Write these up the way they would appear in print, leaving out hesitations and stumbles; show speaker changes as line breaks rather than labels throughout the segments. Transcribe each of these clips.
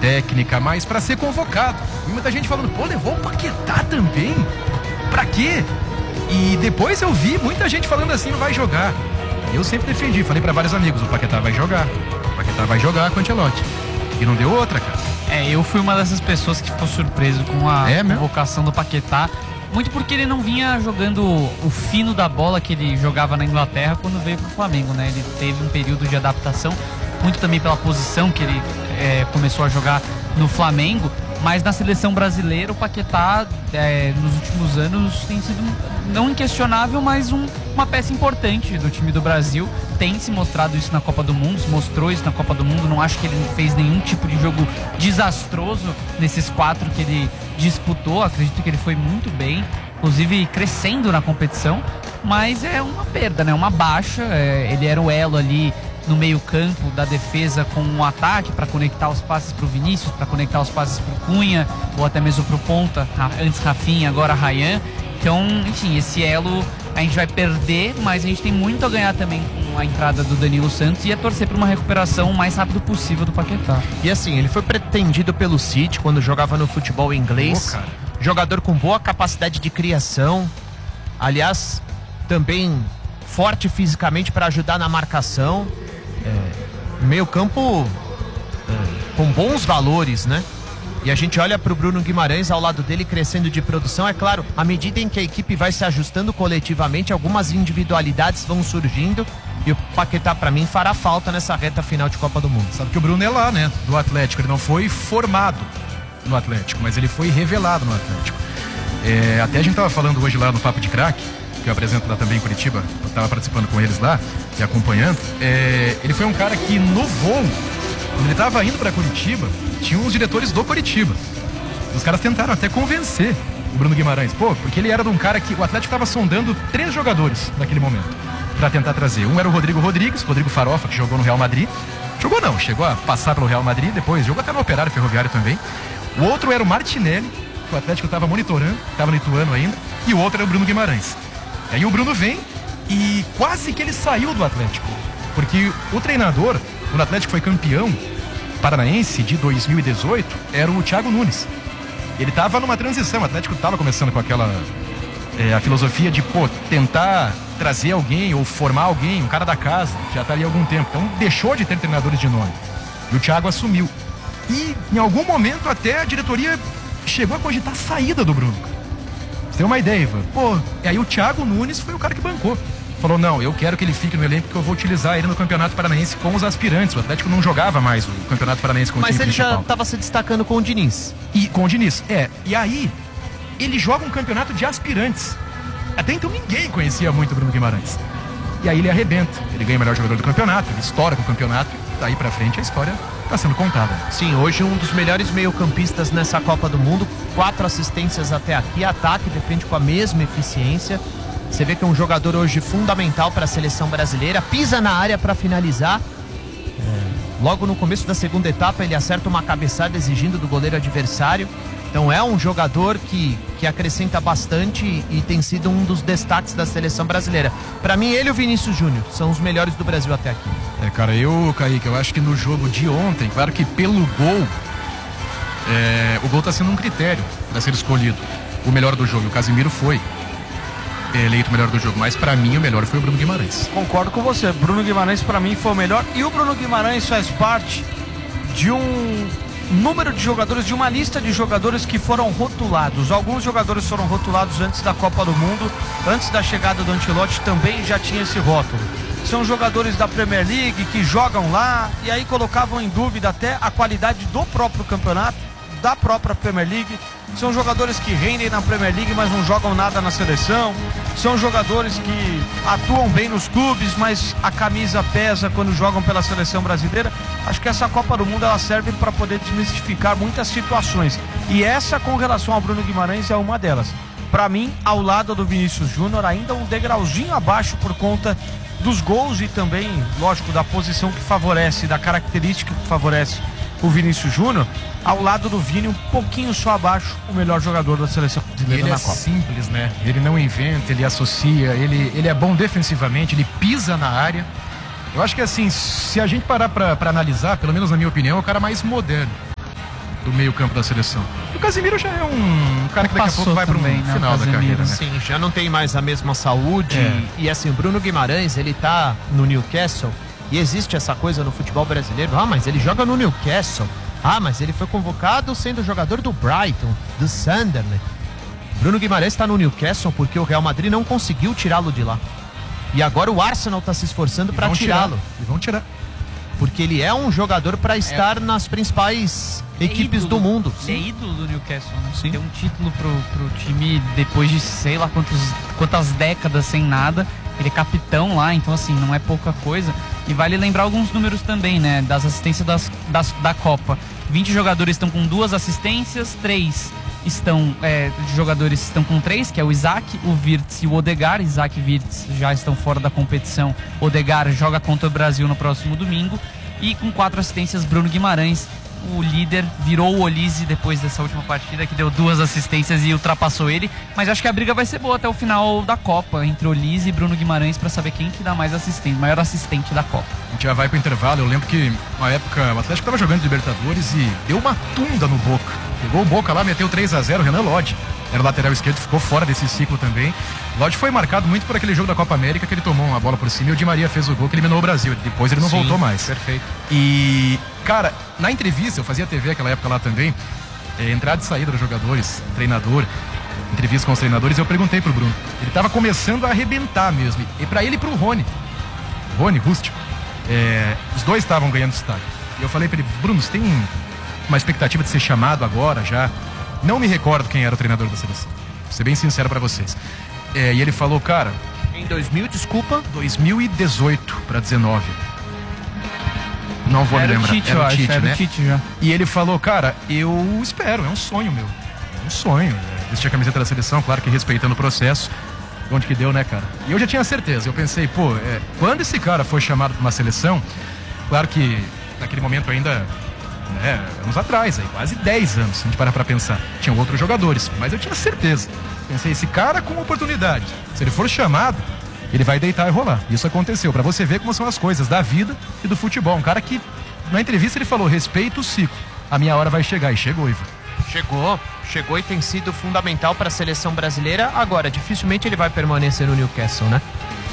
técnica, mas para ser convocado. E muita gente falando, pô, levou o Paquetá também? Pra quê? E depois eu vi muita gente falando assim, não vai jogar. Eu sempre defendi, falei para vários amigos, o Paquetá vai jogar. O Paquetá vai jogar com o Ancelotti. E não deu outra, cara.
Eu fui uma dessas pessoas que ficou surpreso com a convocação do Paquetá. Muito porque ele não vinha jogando o fino da bola que ele jogava na Inglaterra quando veio pro Flamengo, né? Ele teve um período de adaptação, muito também pela posição que ele começou a jogar no Flamengo. Mas na seleção brasileira, o Paquetá, nos últimos anos, tem sido, não inquestionável, mas uma peça importante do time do Brasil. Tem se mostrado isso na Copa do Mundo, se mostrou isso na Copa do Mundo. Não acho que ele fez nenhum tipo de jogo desastroso nesses 4 que ele disputou. Acredito que ele foi muito bem, inclusive crescendo na competição. Mas é uma perda, né? Uma baixa. Ele era o elo ali no meio campo da defesa com um ataque para conectar os passes para o Vinícius, para conectar os passes para o Cunha, ou até mesmo para o ponta, antes Rafinha, agora Ryan. Então, enfim, esse elo a gente vai perder, mas a gente tem muito a ganhar também com a entrada do Danilo Santos e a torcer por uma recuperação o mais rápido possível do Paquetá.
E assim, ele foi pretendido pelo City quando jogava no futebol inglês. Jogador com boa capacidade de criação, aliás, também forte fisicamente para ajudar na marcação. Meio campo com bons valores, né? E a gente olha para o Bruno Guimarães ao lado dele crescendo de produção. É claro, à medida em que a equipe vai se ajustando coletivamente, algumas individualidades vão surgindo. E o Paquetá, para mim, fará falta nessa reta final de Copa do Mundo.
Sabe que o Bruno é lá, né? Do Atlético. Ele não foi formado no Atlético, mas ele foi revelado no Atlético. Até a gente tava falando hoje lá no Papo de Craque, que eu apresento lá também em Curitiba, eu estava participando com eles lá e acompanhando. Ele foi um cara que no voo, quando ele estava indo para Curitiba, tinha uns diretores do Curitiba. Os caras tentaram até convencer o Bruno Guimarães, porque ele era de um cara que o Atlético estava sondando 3 jogadores naquele momento para tentar trazer. Um era o Rodrigo Farofa, que jogou no Real Madrid. Jogou não, chegou a passar pelo Real Madrid, depois jogou até no Operário Ferroviário também. O outro era o Martinelli, que o Atlético estava monitorando, estava no Ituano ainda. E o outro era o Bruno Guimarães. E aí o Bruno vem e quase que ele saiu do Atlético, porque o treinador, quando o Atlético foi campeão paranaense de 2018, era o Thiago Nunes. Ele estava numa transição, o Atlético estava começando com aquela a filosofia de tentar trazer alguém ou formar alguém, um cara da casa, já está ali há algum tempo. Então deixou de ter treinadores de nome. E o Thiago assumiu. E em algum momento até a diretoria chegou a cogitar a saída do Bruno. Você tem uma ideia, Ivan? E aí o Thiago Nunes foi o cara que bancou. Falou, não, eu quero que ele fique no elenco porque eu vou utilizar ele no Campeonato Paranaense com os aspirantes. O Atlético não jogava mais o Campeonato Paranaense com o time principal.
Mas ele já estava se destacando com o Diniz.
Com o Diniz, E aí, ele joga um campeonato de aspirantes. Até então ninguém conhecia muito o Bruno Guimarães. E aí ele arrebenta. Ele ganha o melhor jogador do campeonato, ele estoura com o campeonato. E daí pra frente a história está sendo contada.
Sim, hoje um dos melhores meio-campistas nessa Copa do Mundo. 4 assistências até aqui, ataque, defende com a mesma eficiência. Você vê que é um jogador hoje fundamental para a seleção brasileira. Pisa na área para finalizar. Logo no começo da segunda etapa ele acerta uma cabeçada exigindo do goleiro adversário. Então é um jogador que acrescenta bastante e tem sido um dos destaques da seleção brasileira. Para mim, ele e o Vinícius Júnior são os melhores do Brasil até aqui.
Cara, Kaique, eu acho que no jogo de ontem, claro que pelo gol, o gol está sendo um critério para ser escolhido o melhor do jogo. O Casemiro foi eleito o melhor do jogo, mas para mim o melhor foi o Bruno Guimarães.
Concordo com você, Bruno Guimarães para mim foi o melhor, e o Bruno Guimarães faz parte de um número de jogadores, de uma lista de jogadores que foram rotulados. Alguns jogadores foram rotulados antes da Copa do Mundo, antes da chegada do Ancelotti também já tinha esse rótulo. São jogadores da Premier League que jogam lá e aí colocavam em dúvida até a qualidade do próprio campeonato, da própria Premier League. São jogadores que rendem na Premier League, mas não jogam nada na seleção. São jogadores que atuam bem nos clubes, mas a camisa pesa quando jogam pela seleção brasileira. Acho que essa Copa do Mundo ela serve para poder desmistificar muitas situações. E essa, com relação ao Bruno Guimarães, é uma delas. Para mim, ao lado do Vinícius Júnior, ainda um degrauzinho abaixo por conta dos gols e também, lógico, da posição que favorece, da característica que favorece o Vinícius Júnior. Ao lado do Vini, um pouquinho só abaixo, o melhor jogador da seleção brasileira na Copa.
Ele é simples, né? Ele não inventa, ele associa, ele é bom defensivamente, ele pisa na área. Eu acho que assim, se a gente parar pra analisar, pelo menos na minha opinião, é o cara mais moderno do meio campo da seleção. E o Casemiro já é um cara que daqui a pouco vai para um final da carreira, né?
Sim, já não tem mais a mesma saúde. E assim, o Bruno Guimarães, ele tá no Newcastle e existe essa coisa no futebol brasileiro. Mas ele joga no Newcastle. Mas ele foi convocado sendo jogador do Brighton, do Sunderland. Bruno Guimarães está no Newcastle porque o Real Madrid não conseguiu tirá-lo de lá. E agora o Arsenal está se esforçando para tirá-lo.
E vão tirar.
Porque ele é um jogador para estar nas principais equipes do mundo.
Sim. É ídolo do Newcastle, né?
Sim.
Tem um título pro time depois de sei lá quantas décadas sem nada. Ele é capitão lá, então assim, não é pouca coisa. E vale lembrar alguns números também, né? Das assistências da Copa. 20 jogadores estão com 2 assistências, 3 jogadores estão com 3, que é o Isaac, o Wirtz e o Odegaard. Isaac e Wirtz já estão fora da competição. Odegaard joga contra o Brasil no próximo domingo. E com 4 assistências, Bruno Guimarães, o líder, virou o Olise depois dessa última partida, que deu 2 assistências e ultrapassou ele. Mas acho que a briga vai ser boa até o final da Copa, entre Olise e Bruno Guimarães, para saber quem que dá mais assistente, maior assistente da Copa.
A gente já vai pro intervalo. Eu lembro que uma época o Atlético estava jogando Libertadores e deu uma tunda no Boca. Pegou o Boca lá, meteu 3-0, Renan Lodge era o lateral esquerdo, ficou fora desse ciclo também. Lodge foi marcado muito por aquele jogo da Copa América, que ele tomou uma bola por cima e o Di Maria fez o gol que eliminou o Brasil. Depois ele não voltou mais.
Perfeito.
E, cara, na entrevista, eu fazia TV naquela época lá também, entrada e saída dos jogadores, treinador, entrevista com os treinadores, eu perguntei pro Bruno. Ele tava começando a arrebentar mesmo. E pra ele e pro Rony Rústico, os dois estavam ganhando destaque. E eu falei pra ele, Bruno, você tem uma expectativa de ser chamado agora já? Não me recordo quem era o treinador da seleção, vou ser bem sincero pra vocês. E ele falou, cara...
Em
2018 pra 19. Não vou me lembrar.
Tite, era o Tite, né?
Tite já. E ele falou, cara, eu espero, é um sonho meu. É um sonho. Vestir a camiseta da seleção, claro que respeitando o processo. Onde que deu, né, cara? E eu já tinha certeza. Eu pensei, quando esse cara for chamado pra uma seleção, claro que naquele momento ainda... anos atrás, aí, quase 10 anos, se a gente parar pra pensar. Tinham outros jogadores, mas eu tinha certeza. Pensei, esse cara com oportunidade, se ele for chamado, ele vai deitar e rolar. Isso aconteceu, pra você ver como são as coisas da vida e do futebol. Um cara que, na entrevista, ele falou, respeita o ciclo. A minha hora vai chegar, e chegou, Ivan.
Chegou e tem sido fundamental para a seleção brasileira. Agora, dificilmente ele vai permanecer no Newcastle, né?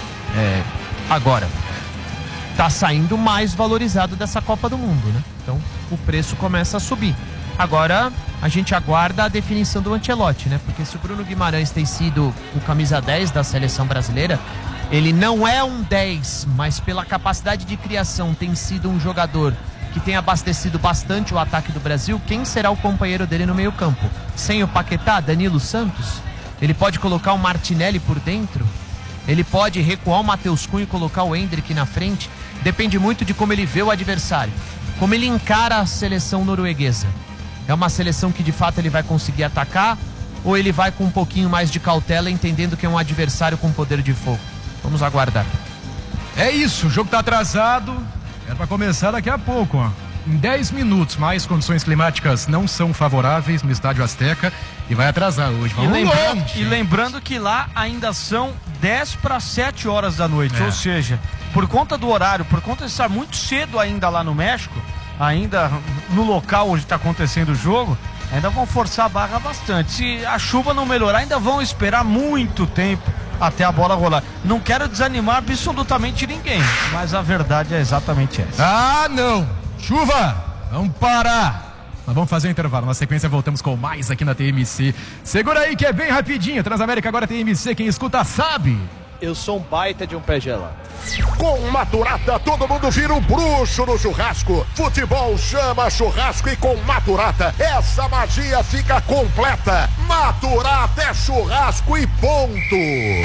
Agora, tá saindo mais valorizado dessa Copa do Mundo, né? Então, o preço começa a subir. Agora, a gente aguarda a definição do Ancelotti, né? Porque se o Bruno Guimarães tem sido o camisa 10 da seleção brasileira, ele não é um 10, mas pela capacidade de criação tem sido um jogador que tem abastecido bastante o ataque do Brasil. Quem será o companheiro dele no meio-campo? Sem o Paquetá, Danilo Santos? Ele pode colocar o Martinelli por dentro? Ele pode recuar o Matheus Cunha e colocar o Endrick na frente? Depende muito de como ele vê o adversário, como ele encara a seleção norueguesa. É uma seleção que de fato ele vai conseguir atacar, ou ele vai com um pouquinho mais de cautela, entendendo que é um adversário com poder de fogo? Vamos aguardar.
É isso, o jogo tá atrasado. Era pra começar daqui a pouco, ó. Em 10 minutos, mais condições climáticas não são favoráveis no Estádio Azteca e vai atrasar hoje.
E lembrando que lá ainda são 10 para 7 horas da noite, ou seja, por conta do horário, por conta de estar muito cedo ainda lá no México, ainda no local onde está acontecendo o jogo, ainda vão forçar a barra bastante. Se a chuva não melhorar, ainda vão esperar muito tempo até a bola rolar. Não quero desanimar absolutamente ninguém, mas a verdade é exatamente essa.
Ah, não! Chuva! Vamos parar! Nós vamos fazer um intervalo. Na sequência voltamos com mais aqui na TMC. Segura aí que é bem rapidinho. Transamérica agora TMC, quem escuta sabe.
Eu sou um baita de um pé gelado.
Com Maturata, todo mundo vira um bruxo no churrasco. Futebol chama churrasco e com Maturata, essa magia fica completa. Maturata é churrasco e ponto.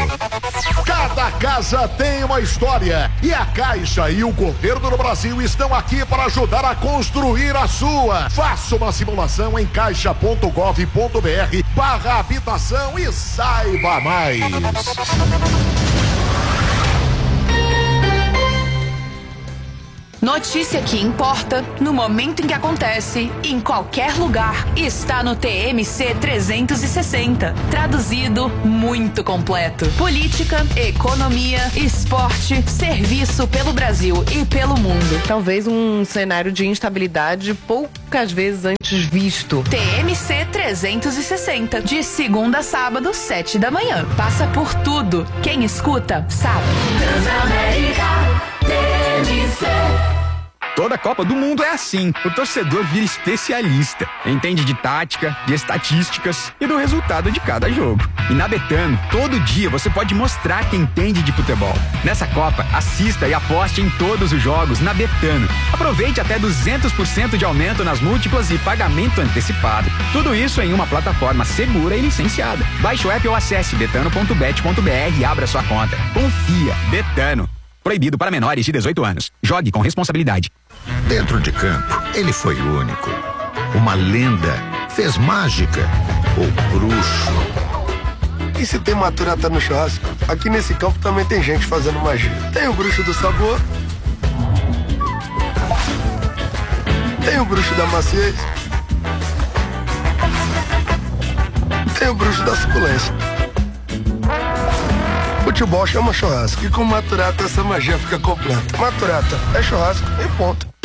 Cada casa tem uma história e a Caixa e o governo do Brasil estão aqui para ajudar a construir a sua. Faça uma simulação em caixa.gov.br/habitação e saiba mais.
Notícia que importa, no momento em que acontece, em qualquer lugar, está no TMC 360. Traduzido, muito completo. Política, economia, esporte, serviço pelo Brasil e pelo mundo.
Talvez um cenário de instabilidade poucas vezes antes visto.
TMC 360, de segunda a sábado, 7 da manhã. Passa por tudo. Quem escuta, sabe. Transamérica TMC.
Toda Copa do Mundo é assim. O torcedor vira especialista. Entende de tática, de estatísticas e do resultado de cada jogo. E na Betano, todo dia você pode mostrar que entende de futebol. Nessa Copa, assista e aposte em todos os jogos na Betano. Aproveite até 200% de aumento nas múltiplas e pagamento antecipado. Tudo isso em uma plataforma segura e licenciada. Baixe o app ou acesse betano.bet.br e abra sua conta. Confia. Betano. Proibido para menores de 18 anos. Jogue com responsabilidade.
Dentro de campo, ele foi único. Uma lenda. Fez mágica. O bruxo.
E se tem Maturata no churrasco, aqui nesse campo também tem gente fazendo magia. Tem o bruxo do sabor. Tem o bruxo da maciez. Tem o bruxo da suculência. Futebol chama churrasco e com Maturata essa magia fica completa. Maturata é churrasco e ponto.